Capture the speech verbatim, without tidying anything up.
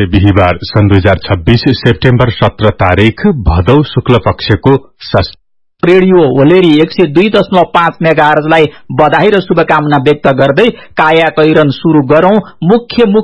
बिहीबार सन् दुई हजार छब्बीस सेप्टेम्बर सत्र तारीक भदौ शुक्ल पक्षको षष्ठी। रेडियो ओलेरी एक सय दुई दशमलव पाँच मेगाहर्जलाई बधाई र शुभकामना व्यक्त गर्दै काया कैरन शुरू गरौं। मुख्य